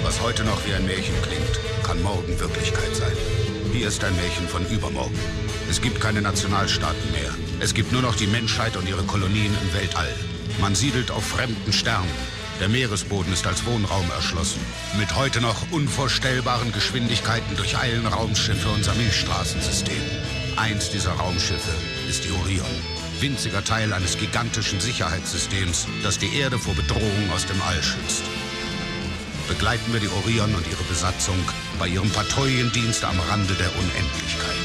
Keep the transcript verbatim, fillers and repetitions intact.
Was heute noch wie ein Märchen klingt, kann morgen Wirklichkeit sein. Hier ist ein Märchen von übermorgen. Es gibt keine Nationalstaaten mehr. Es gibt nur noch die Menschheit und ihre Kolonien im Weltall. Man siedelt auf fremden Sternen. Der Meeresboden ist als Wohnraum erschlossen. Mit heute noch unvorstellbaren Geschwindigkeiten durcheilen Raumschiffe unser Milchstraßensystem. Eins dieser Raumschiffe ist die Orion. Winziger Teil eines gigantischen Sicherheitssystems, das die Erde vor Bedrohung aus dem All schützt. Begleiten wir die Orion und ihre Besatzung bei ihrem Patrouillendienst am Rande der Unendlichkeit.